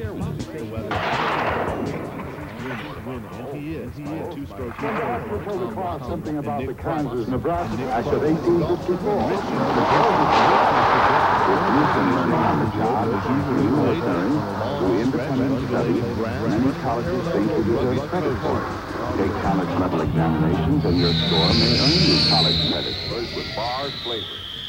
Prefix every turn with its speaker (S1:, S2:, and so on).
S1: Something about the Kansas, Nebraska match of 1854. Houston learning on the job as you return to independent studies. Many colleges think you deserve credit for it. Take college level examinations and your score may earn you college credit.
S2: With bars flavor.